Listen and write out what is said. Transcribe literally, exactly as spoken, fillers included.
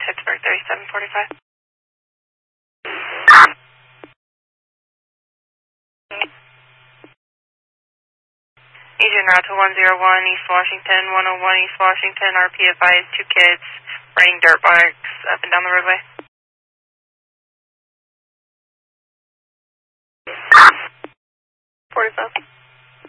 Pittsburgh thirty-seven forty-five. Agent route to one oh one East Washington, one oh one East Washington, R P advised two kids riding dirt bikes up and down the roadway.